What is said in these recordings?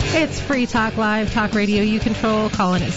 It's Free Talk Live, talk radio you control. Call in at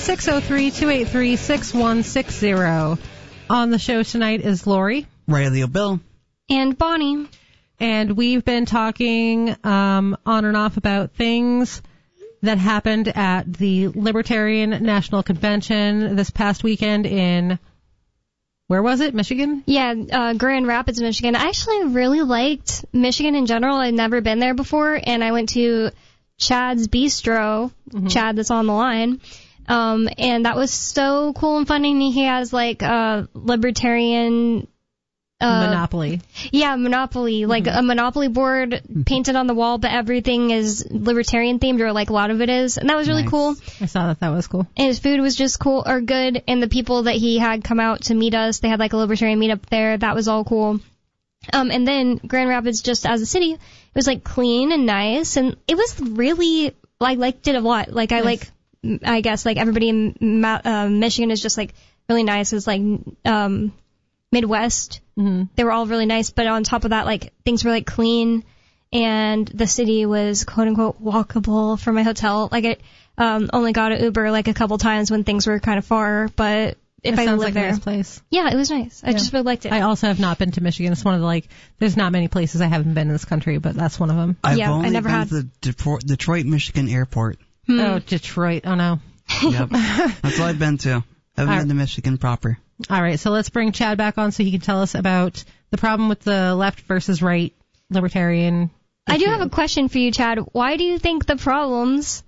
603-283-6160. On the show tonight is Lori, Riley O'Bill, and Bonnie. And we've been talking on and off about things that happened at the Libertarian National Convention this past weekend in, where was it, Michigan? Yeah, Grand Rapids, Michigan. I actually really liked Michigan in general. I'd never been there before, and I went to Chad's Bistro, Chad that's on the line, and that was so cool and fun. And he has like a libertarian Monopoly. Yeah, Monopoly, like a Monopoly board painted on the wall, but everything is libertarian themed, or like a lot of it is, and that was really cool. I saw that was cool. And his food was just cool, or good, and the people that he had come out to meet us, they had like a libertarian meetup there. That was all cool. And then Grand Rapids, just as a city, it was like clean and nice, and it was really, I liked it a lot. Like I guess like everybody in Michigan is just like really nice. It was like Midwest. They were all really nice, but on top of that, like things were like clean, and the city was quote unquote walkable from my hotel. Like I only got an Uber like a couple times when things were kind of far, but if I lived there, a nice place. Yeah, it was nice. I just really liked it. I also have not been to Michigan. It's one of the there's not many places I haven't been in this country, but that's one of them. I've only been to the Detroit, Michigan airport. Oh, Detroit. Oh no. Yep, that's all I've been to. I haven't been to Michigan proper. All right, so let's bring Chad back on so he can tell us about the problem with the left versus right libertarian issue. I do have a question for you, Chad. Why do you think the problems,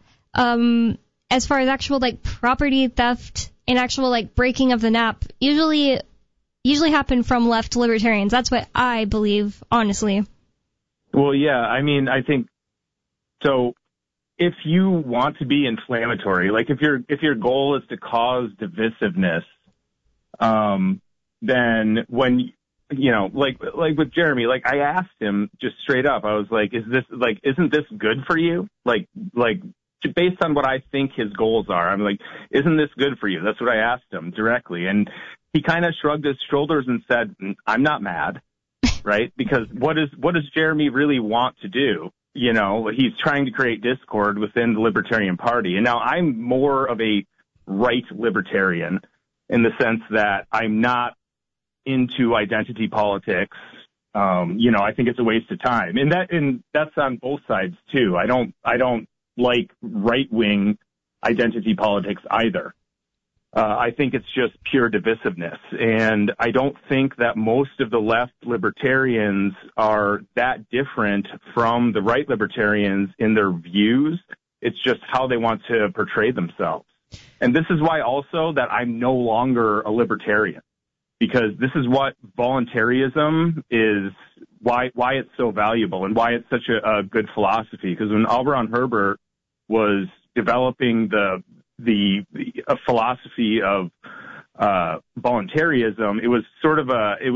as far as actual like property theft and actual like breaking of the NAP, usually happen from left libertarians? That's what I believe, honestly. Well, yeah, I mean, I think so. If you want to be inflammatory, like if your goal is to cause divisiveness, then when, like with Jeremy, like I asked him just straight up, I was like, isn't this good for you? Like based on what I think his goals are, I'm like, isn't this good for you? That's what I asked him directly. And he kind of shrugged his shoulders and said, I'm not mad, right? Because what does Jeremy really want to do? He's trying to create discord within the Libertarian Party. And now I'm more of a right libertarian, in the sense that I'm not into identity politics. I think it's a waste of time. And that's on both sides too. I don't like right-wing identity politics either. I think it's just pure divisiveness. And I don't think that most of the left libertarians are that different from the right libertarians in their views. It's just how they want to portray themselves. And this is why also that I'm no longer a libertarian, because this is what voluntarism is, why it's so valuable and why it's such a good philosophy. Because when L. Ron Hubbard was developing a philosophy of voluntarism, it was sort of a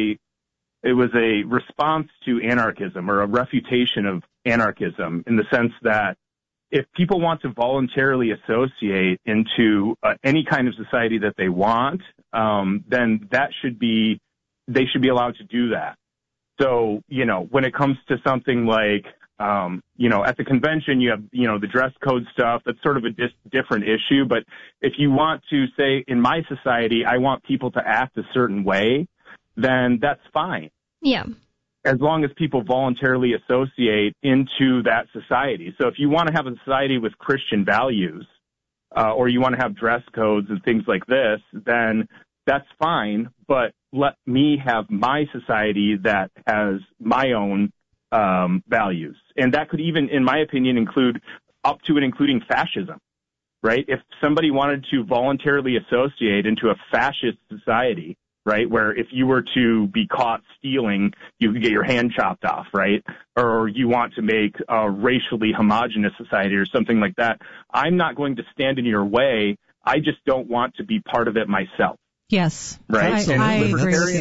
response to anarchism, or a refutation of anarchism, in the sense that if people want to voluntarily associate into any kind of society that they want, then they should be allowed to do that. So, when it comes to something like, at the convention, you have, the dress code stuff, that's sort of a different issue. But if you want to say, in my society, I want people to act a certain way, then that's fine. Yeah. As long as people voluntarily associate into that society. So if you want to have a society with Christian values, or you want to have dress codes and things like this, then that's fine. But let me have my society that has my own values. And that could even, in my opinion, include up to and including fascism, right? If somebody wanted to voluntarily associate into a fascist society, right, where if you were to be caught stealing, you could get your hand chopped off, right? Or you want to make a racially homogenous society or something like that, I'm not going to stand in your way. I just don't want to be part of it myself. Yes. Right? I agree with you.